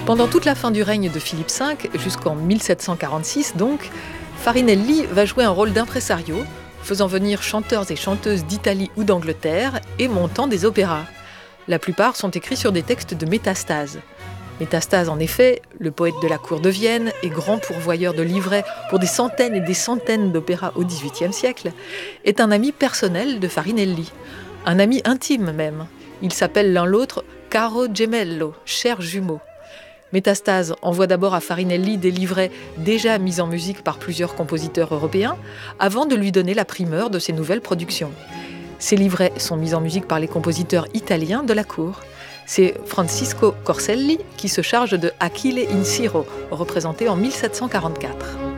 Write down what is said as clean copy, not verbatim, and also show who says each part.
Speaker 1: Pendant toute la fin du règne de Philippe V, jusqu'en 1746 donc, Farinelli va jouer un rôle d'impresario, faisant venir chanteurs et chanteuses d'Italie ou d'Angleterre et montant des opéras. La plupart sont écrits sur des textes de Métastase. Métastase, en effet, le poète de la cour de Vienne et grand pourvoyeur de livrets pour des centaines et des centaines d'opéras au XVIIIe siècle, est un ami personnel de Farinelli, un ami intime même. Ils s'appellent l'un l'autre Caro Gemello, chers jumeaux. Métastase envoie d'abord à Farinelli des livrets déjà mis en musique par plusieurs compositeurs européens, avant de lui donner la primeur de ses nouvelles productions. Ces livrets sont mis en musique par les compositeurs italiens de la cour. C'est Francisco Corselli qui se charge de Achille in Ciro, représenté en 1744.